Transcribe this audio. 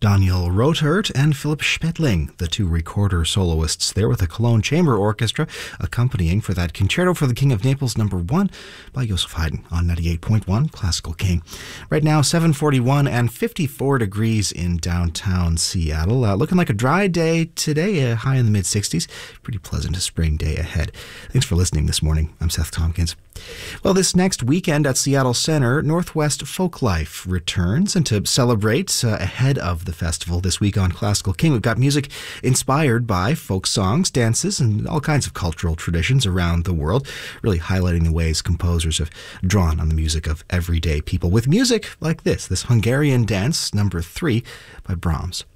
Daniel Rothert and Philip Spetling, the two recorder soloists there with the Cologne Chamber Orchestra, accompanying for that Concerto for the King of Naples No. 1 by Joseph Haydn on 98.1 Classical King. Right now, 7:41 and 54 degrees in downtown Seattle. Looking like a dry day today, a high in the mid-60s. Pretty pleasant spring day ahead. Thanks for listening this morning. I'm Seth Tompkins. Well, this next weekend at Seattle Center, Northwest Folklife returns, and to celebrate ahead of the festival this week on Classical King, we've got music inspired by folk songs, dances, and all kinds of cultural traditions around the world, really highlighting the ways composers have drawn on the music of everyday people with music like this Hungarian Dance No. 3 by Brahms.